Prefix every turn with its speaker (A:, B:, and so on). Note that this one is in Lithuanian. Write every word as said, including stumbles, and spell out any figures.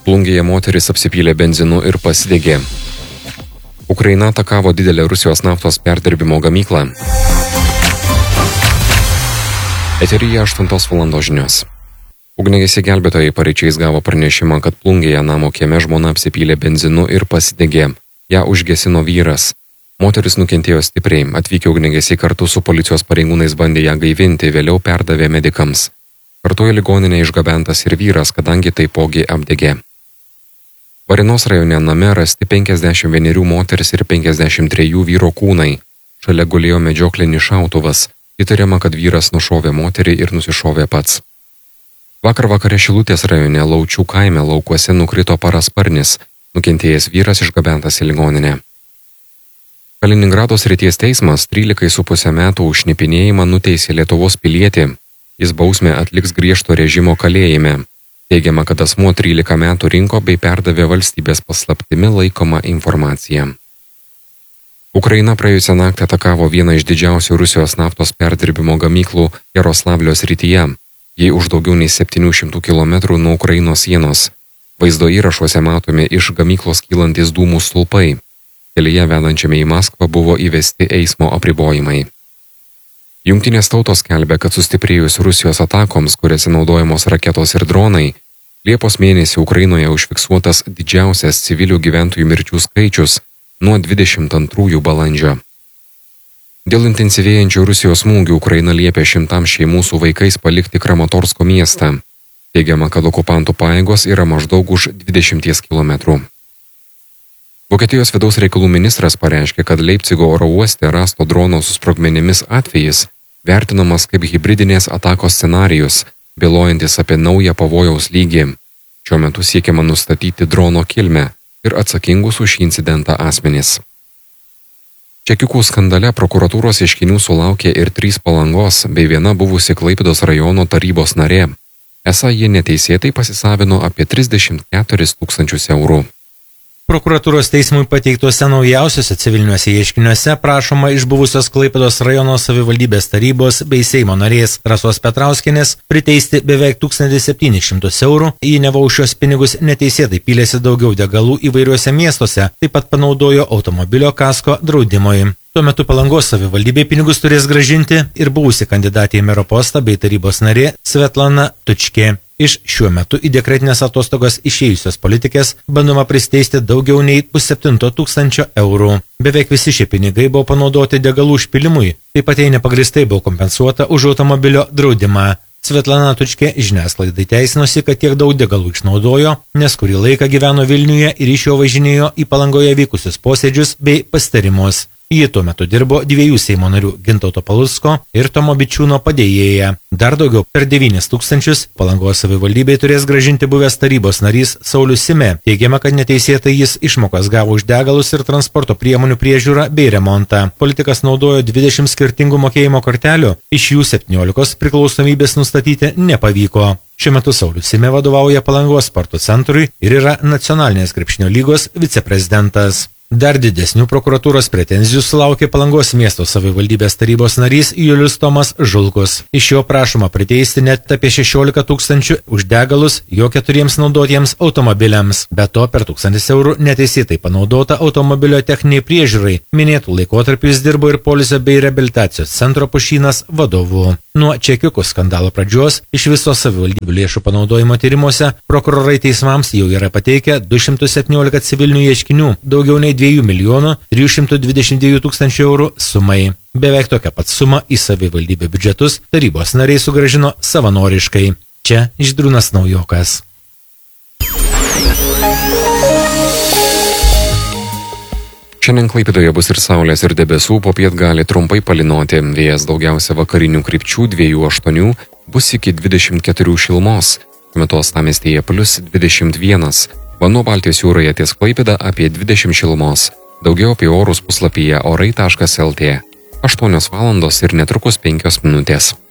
A: Plungėje moteris apsipylė benzinu ir pasidegė. Ukraina atakavo didelę Rusijos naftos perdirbimo gamyklą. Eteryje aštuntos valandos žinios. Ugniagesiai gelbėtojai paryčiais gavo pranešimą, kad Plungėje namo kieme žmona apsipylė benzinu ir pasidegė. Ja užgesino vyras. Moteris nukentėjo stipriai, atvykę ugniagesiai kartu su policijos pareigūnais bandė ją gaivinti, vėliau perdavė medikams. Kartu į ligoninę išgabentas ir vyras, kadangi taipogi apdegė. Varėnos rajone name rasti penkiasdešimt vienerių moters ir penkiasdešimt trejų vyro kūnai. Šalia gulėjo medžioklinis šautuvas. Įtariama, kad vyras nušovė moterį ir nusišovė pats. Vakar vakare Šilutės rajone Laučių kaime laukuose nukrito parasparnis. Nukentėjęs vyras išgabentas į ligoninę. Kaliningrado srities teismas trylikai su pusę metų už šnipinėjimą nuteisė Lietuvos pilietį. Jis bausmę atliks griežto režimo kalėjime. Teigiama, kad asmuo trylika metų rinko bei perdavė valstybės paslaptimi laikomą informaciją. Ukraina praėjusią naktį atakavo vieną iš didžiausių Rusijos naftos perdirbimo gamyklų Jaroslavlio srityje. Jei už daugiau nei septynių šimtų kilometrų nuo Ukrainos sienos. Vaizdo įrašuose matomi iš gamyklos kylantis dūmų stulpai. Kelyje vedančiame į Maskvą buvo įvesti eismo apribojimai. Jungtinės tautos skelbia, kad sustiprėjus Rusijos atakoms, kuriuose naudojamos raketos ir dronai, Liepos mėnesį Ukrainoje užfiksuotas didžiausias civilių gyventojų mirčių skaičius nuo dvidešimt antrųjų balandžio. Dėl intensyvėjančių Rusijos smūgių Ukraina liepia šimtams šeimų su vaikais palikti Kramatorsko miestą. Teigiama, kad okupantų pajėgos yra maždaug už dvidešimties kilometrų. Vokietijos vidaus reikalų ministras pareiškė, kad Leipcigo oro uoste rasto drono su sprogmenimis atvejis vertinamas kaip hibridinės atakos scenarijus, bylojantis apie naują pavojaus lygį. Šiuo metu siekiama nustatyti drono kilmę ir atsakingus už šį incidentą asmenys. Čekiukų skandale prokuratūros ieškinių sulaukė ir trys Palangos bei viena buvusi Klaipėdos rajono tarybos narė. Esą ji neteisėtai pasisavino apie trisdešimt keturis tūkstančius eurų.
B: Prokuratūros teismui pateiktose naujausiuose civiliniuose ieškiniuose prašoma iš buvusios Klaipėdos rajono savivaldybės tarybos bei Seimo narės Rasos Petrauskienės priteisti beveik tūkstantį septynis šimtus eurų, ji neva už šios pinigus neteisėtai pylėsi daugiau degalų įvairiuose miestuose, taip pat panaudojo automobilio kasko draudimui. Tuo metu Palangos savivaldybė pinigus turės grąžinti ir buvusi kandidatė į mero postą bei tarybos narė Svetlana Tučkė. Iš šiuo metu į dekretinės atostogas išėjusios politikės bandoma pristeisti daugiau nei pusseptinto tūkstančio eurų. Beveik visi šie pinigai buvo panaudoti degalų užpilimui, taip pat jai nepagristai buvo kompensuota už automobilio draudimą. Svetlana Tučkė žiniasklaidai teisinosi, kad tiek daug degalų išnaudojo, nes kurį laiką gyveno Vilniuje ir iš jo važinėjo į Palangoje vykusius posėdžius bei pasitarimus. Ji tuo metu dirbo dviejų Seimo narių Gintauto Palucko ir Tomo Bičiūno padėjėja. Dar daugiau per devynis tūkstančius Palangos savivaldybei turės grąžinti buvęs tarybos narys Saulius Sime. Teigiama, kad neteisėtai jis išmokas gavo už degalus ir transporto priemonių priežiūrą bei remontą. Politikas naudojo dvidešimt skirtingų mokėjimo kortelių, iš jų septyniolikos priklausomybės nustatyti nepavyko. Šiuo metu Saulius Sime vadovauja Palangos sporto centrui ir yra nacionalinės krepšinio lygos viceprezidentas. Dar didesnių prokuratūros pretenzijų sulaukė Palangos miesto savivaldybės tarybos narys Julius Tomas Žulkus. Iš jo prašoma priteisti net apie šešiolika tūkstančių už degalus jo keturiems naudotiems automobiliams. Be to per tūkstantis eurų neteisėtai panaudota automobilio techniniai priežiūrai. Minėtų laikotarpiu jis dirbo ir polisio bei reabilitacijos centro Pušynas vadovu. Nuo čekiukų skandalo pradžios iš viso savivaldybių lėšų panaudojimo tyrimuose prokurorai teismams jau yra pateikę du šimtus septyniolika civilinių ieškinių, daugiau nei dviejų milijonų trijų šimtų dvidešimt dviejų tūkstančių eurų sumai. Beveik tokią pat sumą į savivaldybių biudžetus tarybos nariai sugrąžino savanoriškai. Čia Žydrūnas Naujokas.
A: Šiandien Klaipėdoje bus ir saulės ir debesų, popiet gali trumpai palynoti. Vėjas daugiausia vakarinių krypčių dviejų aštuonių, bus iki dvidešimt keturių šilumos. Tuo metu uostamiestyje plius dvidešimt vienas. Vanduo Baltijos jūroje ties Klaipėda apie dvidešimt šilumos. Daugiau apie orus puslapyje orai taškas lt. aštuonios valandos ir netrukus penkios minutės.